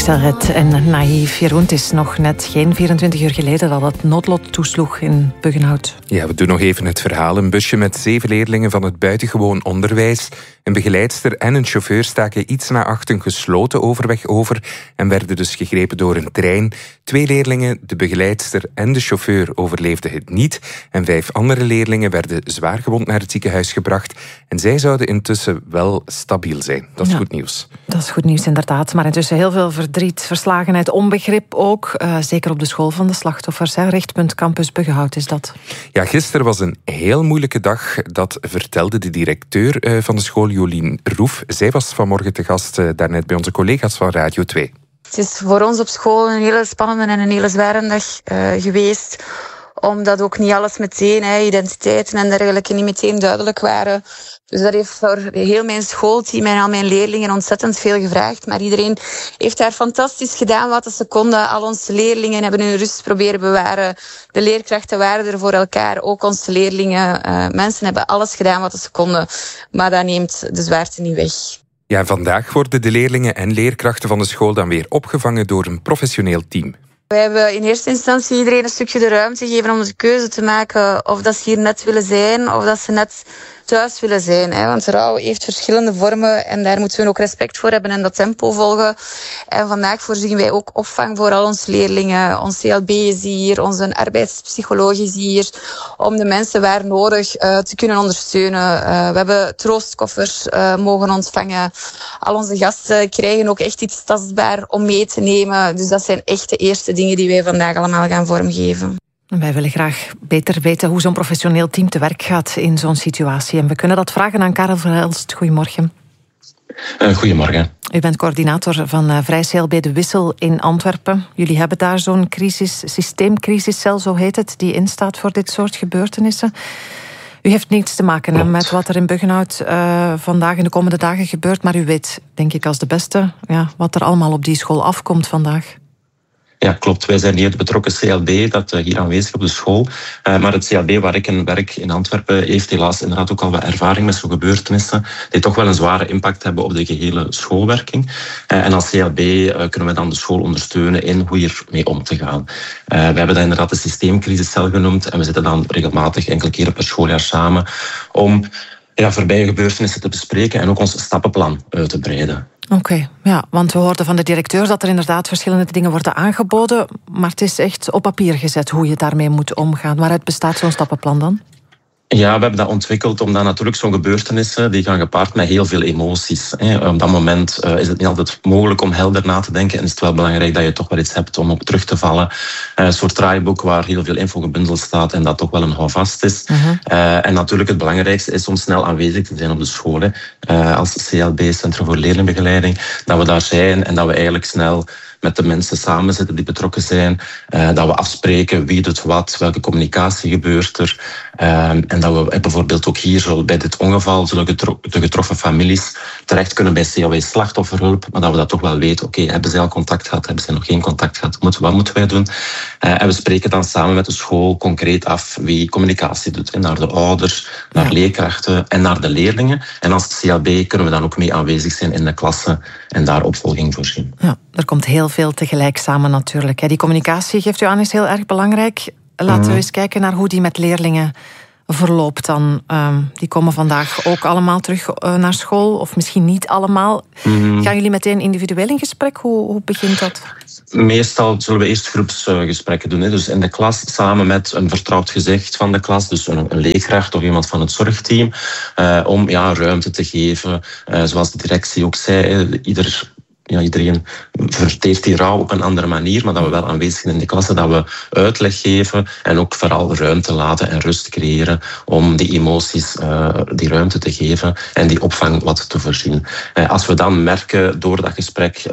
Axel Red en Naïef. Jeroen, het is nog net geen 24 uur geleden dat het noodlot toesloeg in Buggenhout. Ja, we doen nog even het verhaal. Een busje met 7 leerlingen van het buitengewoon onderwijs, een begeleidster en een chauffeur staken iets na 8 een gesloten overweg over en werden dus gegrepen door een trein. 2 leerlingen, de begeleidster en de chauffeur, overleefden het niet. En 5 andere leerlingen werden zwaargewond naar het ziekenhuis gebracht. En zij zouden intussen wel stabiel zijn. Dat is goed nieuws. Dat is goed nieuws, inderdaad. Maar intussen heel veel verdriet, verslagenheid, onbegrip ook. Zeker op de school van de slachtoffers. Richtpunt Campus Buggenhout is dat. Ja, gisteren was een heel moeilijke dag. Dat vertelde de directeur van de school, Jolien Roef. Zij was vanmorgen te gast daarnet bij onze collega's van Radio 2. Het is voor ons op school een hele spannende en een hele zware dag geweest. Omdat ook niet alles meteen, identiteiten en dergelijke, niet meteen duidelijk waren. Dus dat heeft voor heel mijn schoolteam en al mijn leerlingen ontzettend veel gevraagd. Maar iedereen heeft daar fantastisch gedaan wat ze konden. Al onze leerlingen hebben hun rust proberen bewaren. De leerkrachten waren er voor elkaar, ook onze leerlingen. Mensen hebben alles gedaan wat ze konden. Maar dat neemt de zwaarte niet weg. Ja, vandaag worden de leerlingen en leerkrachten van de school dan weer opgevangen door een professioneel team. We hebben in eerste instantie iedereen een stukje de ruimte gegeven om de keuze te maken of dat ze hier net willen zijn of dat ze net thuis willen zijn. Want rouw heeft verschillende vormen en daar moeten we ook respect voor hebben en dat tempo volgen. En vandaag voorzien wij ook opvang voor al onze leerlingen. Ons CLB is hier, onze arbeidspsycholoog is hier, om de mensen waar nodig te kunnen ondersteunen. We hebben troostkoffers mogen ontvangen. Al onze gasten krijgen ook echt iets tastbaar om mee te nemen. Dus dat zijn echt de eerste dingen die wij vandaag allemaal gaan vormgeven. Wij willen graag beter weten hoe zo'n professioneel team te werk gaat in zo'n situatie. En we kunnen dat vragen aan Karel Verhelst. Goedemorgen. Goedemorgen. U bent coördinator van Vrij CLB De Wissel in Antwerpen. Jullie hebben daar zo'n systeemcrisiscel, zo heet het, die instaat voor dit soort gebeurtenissen. U heeft niets te maken met wat er in Buggenhout vandaag en de komende dagen gebeurt, maar u weet, denk ik als de beste, wat er allemaal op die school afkomt vandaag. Ja, klopt. Wij zijn hier het betrokken CLB, dat hier aanwezig op de school. Maar het CLB waar ik in werk in Antwerpen heeft helaas inderdaad ook al wat ervaring met zo'n gebeurtenissen die toch wel een zware impact hebben op de gehele schoolwerking. En als CLB kunnen we dan de school ondersteunen in hoe hiermee om te gaan. We hebben dat inderdaad de systeemcrisiscel genoemd en we zitten dan regelmatig enkele keren per schooljaar samen om voorbije gebeurtenissen te bespreken en ook ons stappenplan uit te breiden. Oké, want we hoorden van de directeur dat er inderdaad verschillende dingen worden aangeboden, maar het is echt op papier gezet hoe je daarmee moet omgaan. Waaruit bestaat zo'n stappenplan dan? Ja, we hebben dat ontwikkeld omdat natuurlijk zo'n gebeurtenissen die gaan gepaard met heel veel emoties. Op dat moment is het niet altijd mogelijk om helder na te denken en is het wel belangrijk dat je toch wel iets hebt om op terug te vallen. Een soort draaiboek waar heel veel info gebundeld staat en dat toch wel een houvast is. En natuurlijk het belangrijkste is om snel aanwezig te zijn op de scholen. Als CLB, Centrum voor Leerlingbegeleiding, dat we daar zijn en dat we eigenlijk snel met de mensen samen zitten die betrokken zijn. Dat we afspreken wie doet wat, welke communicatie gebeurt er. En dat we bijvoorbeeld ook hier bij dit ongeval zullen de getroffen families terecht kunnen bij CLW slachtofferhulp. Maar dat we dat toch wel weten. Oké, hebben zij al contact gehad? Hebben zij nog geen contact gehad? Wat moeten wij doen? En we spreken dan samen met de school concreet af wie communicatie doet. Naar de ouders, naar leerkrachten en naar de leerlingen. En als CLB kunnen we dan ook mee aanwezig zijn in de klasse en daar opvolging voorzien. Ja, er komt heel veel tegelijk samen natuurlijk. Die communicatie, geeft u aan, is heel erg belangrijk. Laten we eens kijken naar hoe die met leerlingen verloopt dan. Die komen vandaag ook allemaal terug naar school, of misschien niet allemaal. Gaan jullie meteen individueel in gesprek? Hoe begint dat? Meestal zullen we eerst groepsgesprekken doen. Dus in de klas samen met een vertrouwd gezicht van de klas, dus een leerkracht of iemand van het zorgteam, om ruimte te geven. Zoals de directie ook zei, iedereen verteert die rouw op een andere manier, maar dat we wel aanwezig zijn in de klasse, dat we uitleg geven en ook vooral ruimte laten en rust creëren om die emoties die ruimte te geven en die opvang wat te voorzien. Als we dan merken door dat gesprek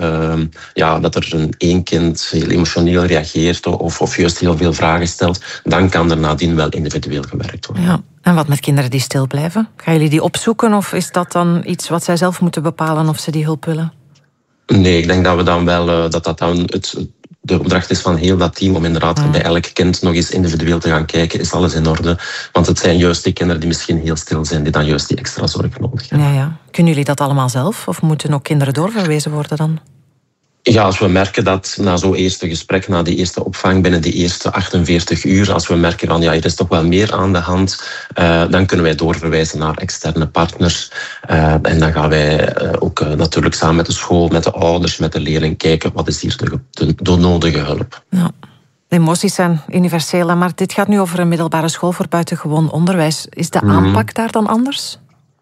dat er één kind heel emotioneel reageert of juist heel veel vragen stelt, dan kan er nadien wel individueel gewerkt worden. Ja. En wat met kinderen die stil blijven? Gaan jullie die opzoeken of is dat dan iets wat zij zelf moeten bepalen of ze die hulp willen? Nee, ik denk dat we dan wel dat dan de opdracht is van heel dat team om inderdaad bij elk kind nog eens individueel te gaan kijken, is alles in orde? Want het zijn juist die kinderen die misschien heel stil zijn, die dan juist die extra zorg nodig hebben. Ja. Kunnen jullie dat allemaal zelf? Of moeten ook kinderen doorverwezen worden dan? Ja, als we merken dat na zo'n eerste gesprek, na die eerste opvang, binnen die eerste 48 uur, als we merken van ja, er is toch wel meer aan de hand, dan kunnen wij doorverwijzen naar externe partners. En dan gaan wij ook natuurlijk samen met de school, met de ouders, met de leerling kijken wat is hier de nodige hulp. Ja. De emoties zijn universeel, maar dit gaat nu over een middelbare school voor buitengewoon onderwijs. Is de aanpak daar dan anders?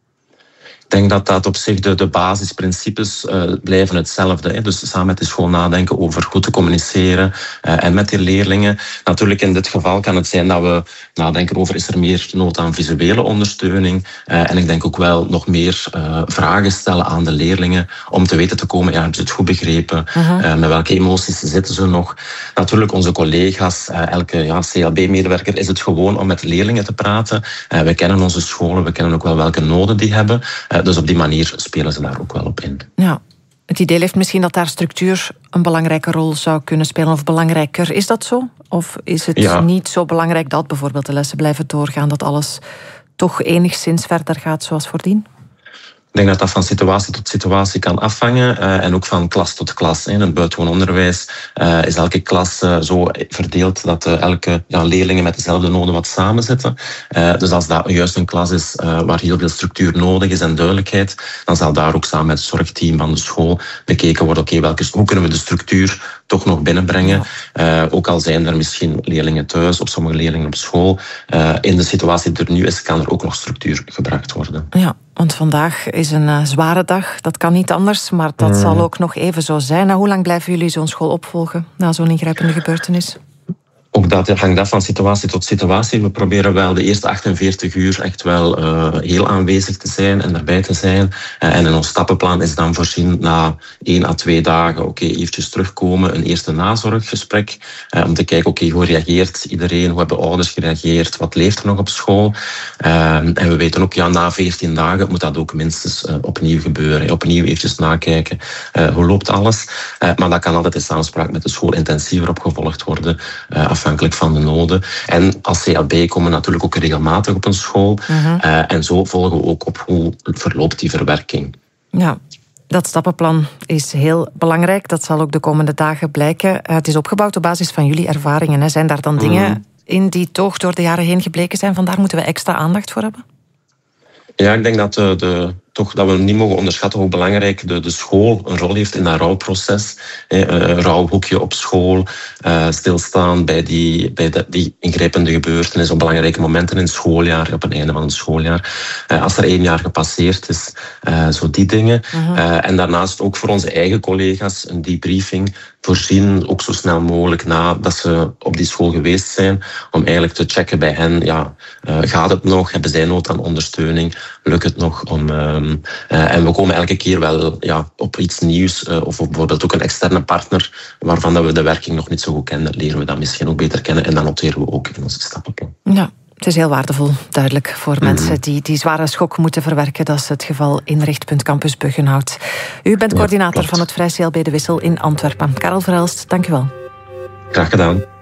Ik denk dat dat op zich de basisprincipes blijven hetzelfde. Hè. Dus samen met de school nadenken over goed te communiceren en met die leerlingen. Natuurlijk in dit geval kan het zijn dat we nadenken over is er meer nood aan visuele ondersteuning. En ik denk ook wel nog meer vragen stellen aan de leerlingen om te weten te komen, ja, hebben ze het goed begrepen? Met welke emoties zitten ze nog? Natuurlijk onze collega's, elke CLB-medewerker is het gewoon om met leerlingen te praten. We kennen onze scholen, we kennen ook wel welke noden die hebben. Dus op die manier spelen ze daar ook wel op in. Ja. Het idee heeft misschien dat daar structuur een belangrijke rol zou kunnen spelen, of belangrijker. Is dat zo? Of is het niet zo belangrijk dat bijvoorbeeld de lessen blijven doorgaan, dat alles toch enigszins verder gaat zoals voordien? Ik denk dat dat van situatie tot situatie kan afhangen en ook van klas tot klas. In het buitengewoon onderwijs is elke klas zo verdeeld dat elke leerlingen met dezelfde noden wat samenzitten. Dus als dat juist een klas is waar heel veel structuur nodig is en duidelijkheid, dan zal daar ook samen met het zorgteam van de school bekeken worden, hoe kunnen we de structuur toch nog binnenbrengen. Ook al zijn er misschien leerlingen thuis of sommige leerlingen op school. In de situatie die er nu is, kan er ook nog structuur gebracht worden. Ja. Want vandaag is een zware dag, dat kan niet anders, maar dat zal ook nog even zo zijn. Nou, hoe lang blijven jullie zo'n school opvolgen na zo'n ingrijpende gebeurtenis? Ook dat hangt af van situatie tot situatie. We proberen wel de eerste 48 uur echt wel heel aanwezig te zijn en erbij te zijn. En in ons stappenplan is dan voorzien na 1 à 2 dagen, eventjes terugkomen, een eerste nazorggesprek. Om te kijken, hoe reageert iedereen? Hoe hebben ouders gereageerd? Wat leeft er nog op school? En we weten ook, na 14 dagen moet dat ook minstens opnieuw gebeuren. Opnieuw eventjes nakijken. Hoe loopt alles? Maar dat kan altijd in samenspraak met de school intensiever opgevolgd worden. Afhankelijk van de noden. En als CLB komen we natuurlijk ook regelmatig op een school. En zo volgen we ook op hoe verloopt die verwerking. Ja, dat stappenplan is heel belangrijk. Dat zal ook de komende dagen blijken. Het is opgebouwd op basis van jullie ervaringen. Hè. Zijn daar dan dingen in die toch door de jaren heen gebleken zijn? Vandaar moeten we extra aandacht voor hebben? Ja, ik denk dat dat we niet mogen onderschatten hoe belangrijk de school een rol heeft in dat rouwproces. Een rouwhoekje op school, stilstaan bij die ingrijpende gebeurtenis op belangrijke momenten in het schooljaar, op het einde van het schooljaar. Als er 1 jaar gepasseerd is, zo die dingen. En daarnaast ook voor onze eigen collega's een debriefing voorzien, ook zo snel mogelijk nadat ze op die school geweest zijn, om eigenlijk te checken bij hen, gaat het nog? Hebben zij nood aan ondersteuning? Lukt het nog om... en we komen elke keer wel op iets nieuws of bijvoorbeeld ook een externe partner waarvan dat we de werking nog niet zo goed kennen, leren we dat misschien ook beter kennen en dan noteren we ook in onze stappenplan. Ja, het is heel waardevol, duidelijk, voor mensen die zware schok moeten verwerken. Dat is het geval in Richtpunt Campus Buggenhout. U bent coördinator van het Vrij CLB De Wissel in Antwerpen. Karel Verhelst, dank u wel. Graag gedaan.